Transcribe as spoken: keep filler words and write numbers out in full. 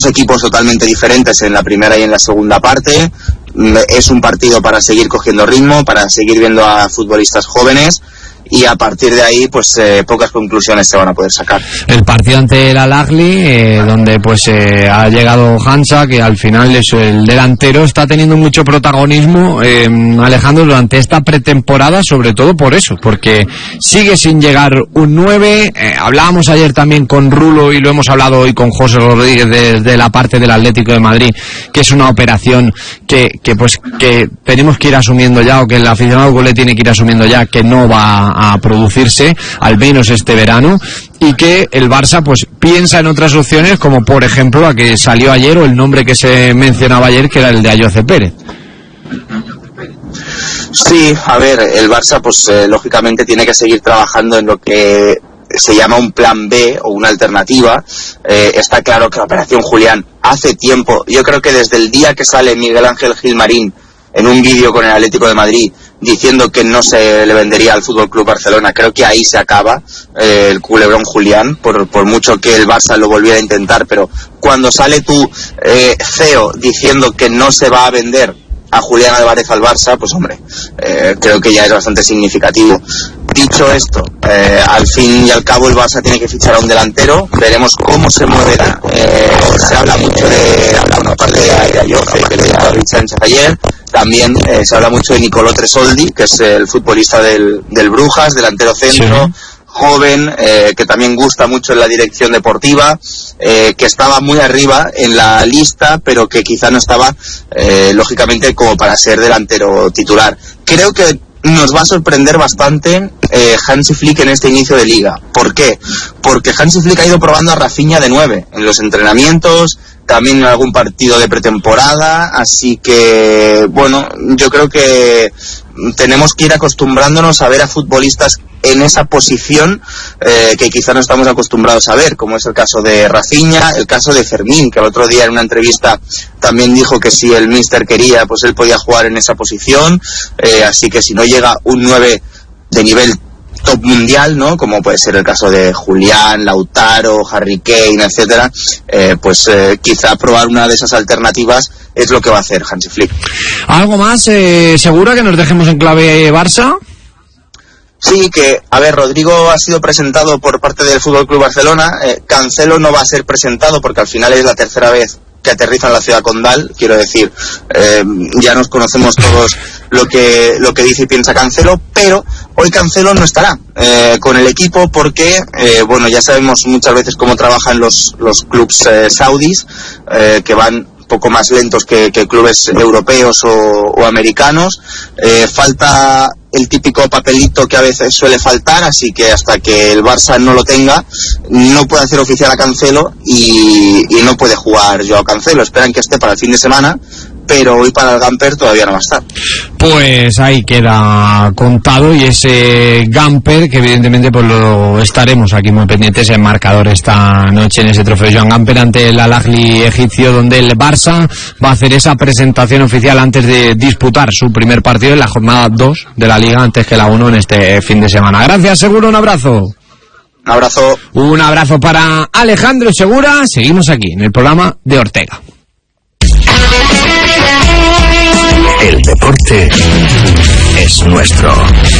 equipos totalmente diferentes en la primera y en la segunda parte. Es un partido para seguir cogiendo ritmo, para seguir viendo a futbolistas jóvenes, y a partir de ahí pues eh, pocas conclusiones se van a poder sacar. El partido ante el Al-Ahly, eh, donde pues eh, ha llegado Hansa, que al final es el delantero, está teniendo mucho protagonismo, eh, Alejandro, durante esta pretemporada, sobre todo por eso, porque sigue sin llegar un nueve. Eh, hablábamos ayer también con Rulo y lo hemos hablado hoy con José Rodríguez de, de la parte del Atlético de Madrid, que es una operación que, que pues que tenemos que ir asumiendo ya, o que el aficionado culé tiene que ir asumiendo ya, que no va a a producirse, al menos este verano, y que el Barça pues piensa en otras opciones, como por ejemplo la que salió ayer, o el nombre que se mencionaba ayer, que era el de Ayoce Pérez. Sí, a ver, el Barça pues eh, lógicamente tiene que seguir trabajando en lo que se llama un plan B o una alternativa. Eh, está claro que la operación Julián hace tiempo, yo creo que desde el día que sale Miguel Ángel Gilmarín en un vídeo con el Atlético de Madrid diciendo que no se le vendería al F C Barcelona, creo que ahí se acaba eh, el culebrón Julián, por, por mucho que el Barça lo volviera a intentar. Pero cuando sale tu eh, C E O diciendo que no se va a vender a Julián Álvarez al Barça, pues hombre, eh, creo que ya es bastante significativo. Dicho esto, eh, al fin y al cabo el Barça tiene que fichar a un delantero, veremos cómo se moverá. Eh, se habla mucho de, habla una parte de Ayoce, que le dijo a David Sánchez ayer. También eh, se habla mucho de Nicolò Tresoldi, que es el futbolista del, del Brujas, delantero centro, sí, joven, eh, que también gusta mucho en la dirección deportiva, eh, que estaba muy arriba en la lista, pero que quizá no estaba, eh, lógicamente, como para ser delantero titular. Creo que nos va a sorprender bastante eh, Hansi Flick en este inicio de liga. ¿Por qué? Porque Hansi Flick ha ido probando a Rafinha de nueve en los entrenamientos, también en algún partido de pretemporada, así que, bueno, yo creo que tenemos que ir acostumbrándonos a ver a futbolistas en esa posición eh, que quizá no estamos acostumbrados a ver, como es el caso de Rafinha, el caso de Fermín, que el otro día en una entrevista también dijo que si el míster quería, pues él podía jugar en esa posición, eh, así que si no llega un nueve de nivel top mundial, ¿no?, como puede ser el caso de Julián, Lautaro, Harry Kane, etcétera, eh, pues eh, quizá probar una de esas alternativas es lo que va a hacer Hansi Flick. ¿Algo más, eh, segura, que nos dejemos en clave Barça? Sí, que, a ver, Rodrigo ha sido presentado por parte del F C Barcelona, eh, Cancelo no va a ser presentado porque al final es la tercera vez que aterriza en la ciudad condal, quiero decir, eh, ya nos conocemos todos lo que lo que dice y piensa Cancelo, pero hoy Cancelo no estará eh, con el equipo porque, eh, bueno, ya sabemos muchas veces cómo trabajan los, los clubs eh, saudis, eh, que van poco más lentos que, que clubes europeos o, o americanos. Eh, falta el típico papelito que a veces suele faltar, así que hasta que el Barça no lo tenga, no puede hacer oficial a Cancelo y, y no puede jugar Joao Cancelo. Esperan que esté para el fin de semana, pero hoy para el Gamper todavía no va a estar. Pues ahí queda contado, y ese Gamper, que evidentemente pues lo estaremos aquí muy pendientes en marcador esta noche en ese trofeo Joan Gamper ante el Al-Ahly egipcio, donde el Barça va a hacer esa presentación oficial antes de disputar su primer partido en la jornada dos de la Liga, antes que la uno en este fin de semana. Gracias, Seguro, un abrazo. Un abrazo. Un abrazo para Alejandro Segura. Seguimos aquí en el programa de Ortega. El deporte es nuestro.